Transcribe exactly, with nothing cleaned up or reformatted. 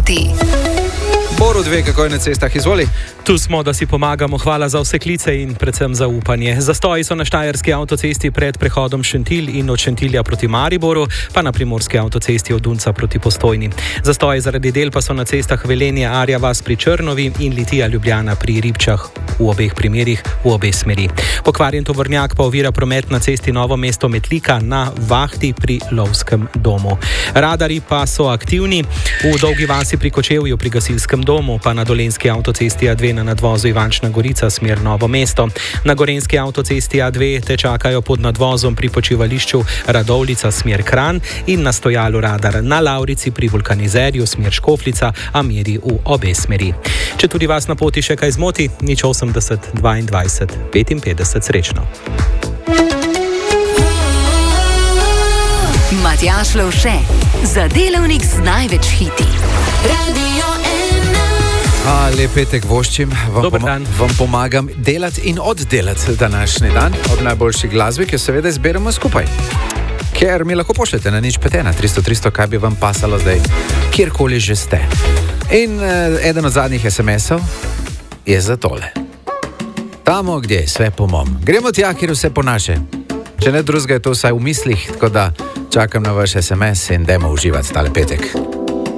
hiti. Borut ve, kako je na cestah, izvoli. Tu smo, da si pomagamo. Hvala za vse klice in predvsem za upanje. Zastoji so na štajerski avtocesti pred prehodom Šentilj in od Šentilja proti Mariboru, pa na primorski avtocesti od Dunca proti Postojni. Zastoji zaradi del pa so na cestah Velenje Arja vas pri Črnovi in Litija Ljubljana pri Ribčah, v obeh primerih v obe smeri. Pokvarjen tovornjak pa ovira promet na cesti Novo mesto Metlika na Vahti pri Lovskem domu. Radari pa so aktivni v Dolgi vasi pri Kočevju pri gasilskem domu, pa na dolenski avtocesti A dve na nadvozu Ivančna Gorica smer Novo mesto. Na gorenski avtocesti A dve te čakajo pod nadvozom pri počivališču Radovljica smer Kranj in na stojalu radar na Lavrici pri vulkanizerju smer Škofljica, a meri v obe smeri. Če tudi vas na poti še kaj zmoti, nič osemdeset dvaindvajset petinpetdeset, srečno. Matjaž Lovše, za delavnik z največ hiti. Radio A, lep petek voščim, vam, Dober poma dan. vam pomagam delati in oddelati današnji dan ob najboljši glasbi, ki jo seveda izberemo skupaj. Ker mi lahko pošljete na nič pet ena tristo tristo, kaj bi vam pasalo zdaj, kjerkoli že ste. In eh, eden od zadnjih es em esov je za tole. Tamo, gdje je sve po mom. Gremo tja, kjer vse po naše. Če ne drugega, je to vsaj v mislih, tako da čakam na vaš es em es in dajmo uživati tale petek.